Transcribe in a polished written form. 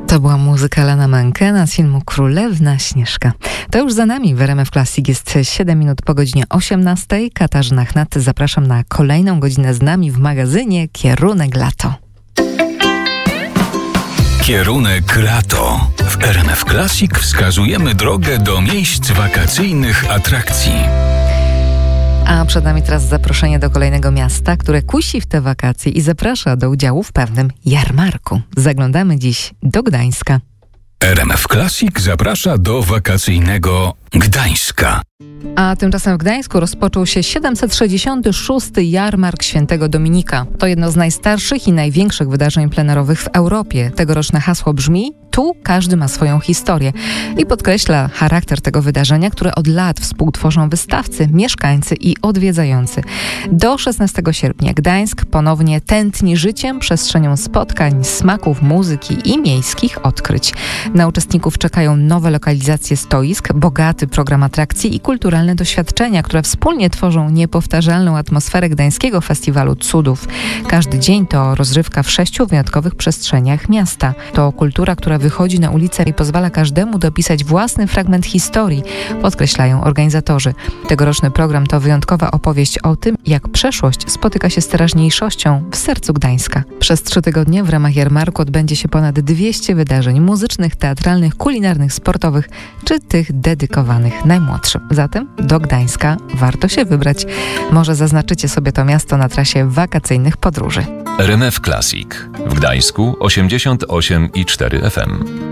To była muzyka Alana Menkena z filmu Królewna Śnieżka. To już za nami. W RMF Classic jest 7 minut po godzinie 18. Katarzyna Chnat, zapraszam na kolejną godzinę z nami w magazynie Kierunek Lato. Kierunek Lato. W RMF Classic wskazujemy drogę do miejsc wakacyjnych atrakcji. A przed nami teraz zaproszenie do kolejnego miasta, które kusi w te wakacje i zaprasza do udziału w pewnym jarmarku. Zaglądamy dziś do Gdańska. RMF Classic zaprasza do wakacyjnego Gdańska. A tymczasem w Gdańsku rozpoczął się 766. Jarmark Świętego Dominika. To jedno z najstarszych i największych wydarzeń plenerowych w Europie. Tegoroczne hasło brzmi: tu każdy ma swoją historię i podkreśla charakter tego wydarzenia, które od lat współtworzą wystawcy, mieszkańcy i odwiedzający. Do 16 sierpnia Gdańsk ponownie tętni życiem, przestrzenią spotkań, smaków, muzyki i miejskich odkryć. Na uczestników czekają nowe lokalizacje stoisk, bogaty program atrakcji i kulturalne doświadczenia, które wspólnie tworzą niepowtarzalną atmosferę Gdańskiego Festiwalu Cudów. Każdy dzień to rozrywka w 6 wyjątkowych przestrzeniach miasta. To kultura, która wychodzi na ulicę i pozwala każdemu dopisać własny fragment historii, podkreślają organizatorzy. Tegoroczny program to wyjątkowa opowieść o tym, jak przeszłość spotyka się z teraźniejszością w sercu Gdańska. Przez 3 tygodnie w ramach jarmarku odbędzie się ponad 200 wydarzeń muzycznych, teatralnych, kulinarnych, sportowych czy tych dedykowanych najmłodszym. Zatem do Gdańska warto się wybrać. Może zaznaczycie sobie to miasto na trasie wakacyjnych podróży. RMF Classic w Gdańsku 88,4 FM.